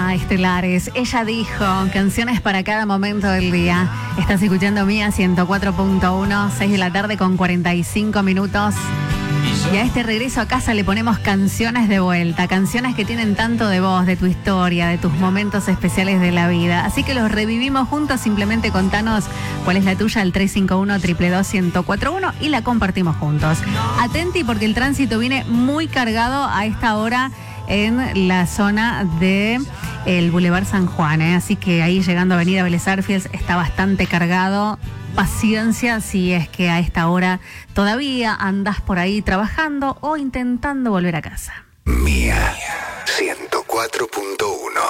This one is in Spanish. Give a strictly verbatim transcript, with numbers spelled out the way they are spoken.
Mía Estelares. Ella dijo, canciones para cada momento del día. Estás escuchando Mía ciento cuatro punto uno, seis de la tarde con cuarenta y cinco minutos. Y a este regreso a casa le ponemos canciones de vuelta, canciones que tienen tanto de vos, de tu historia, de tus momentos especiales de la vida. Así que los revivimos juntos, simplemente contanos cuál es la tuya al tres cinco uno, dos dos dos, uno cero cuatro uno y la compartimos juntos. Atenti porque el tránsito viene muy cargado a esta hora en la zona de el Boulevard San Juan, ¿eh? Así que ahí llegando a Avenida Vélez Arfiels está bastante cargado. Paciencia si es que a esta hora todavía andás por ahí trabajando o intentando volver a casa. Mía ciento cuatro punto uno.